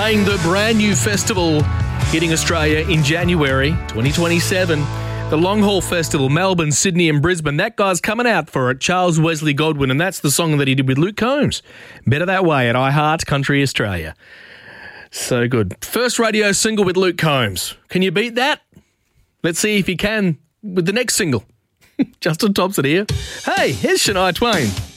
playing the brand new festival hitting Australia in January 2027. The Long Haul Festival, Melbourne, Sydney and Brisbane. That guy's coming out for it, Charles Wesley Godwin, and that's the song that he did with Luke Combs. Better That Way at iHeart Country Australia. So good. First radio single with Luke Combs. Can you beat that? Let's see if you can with the next single. Justin Thompson here. Hey, here's Shania Twain.